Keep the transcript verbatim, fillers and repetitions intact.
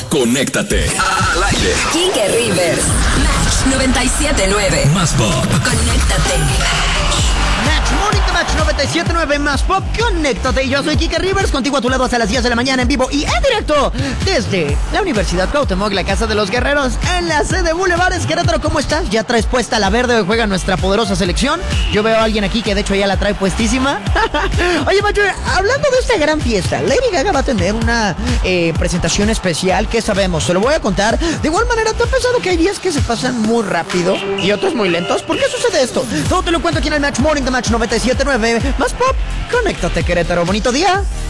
conéctate al aire. Quique Rivers, Match noventa y siete nueve. Más Pop. Conéctate. Match Morning de Match noventa y siete nueve Más Pop, conéctate. Yo soy Quique Rivers, contigo a tu lado hasta las diez de la mañana en vivo y en directo desde la Universidad Cuauhtémoc, la Casa de los Guerreros, en la sede Boulevardes Querétaro. ¿Cómo estás? ¿Ya traes puesta la verde? Hoy juega nuestra poderosa selección. Yo veo a alguien aquí que de hecho ya la trae puestísima. Oye, Macho, hablando de esta gran fiesta, Lady Gaga va a tener una eh, presentación especial. ¿Qué sabemos? Se lo voy a contar. De igual manera, ¿te has pensado que hay días que se pasan muy rápido y otros muy lentos? ¿Por qué sucede esto? Todo te lo cuento aquí en el Match Morning de Match noventa y siete nueve Más Pop, conéctate, Querétaro. Bonito día.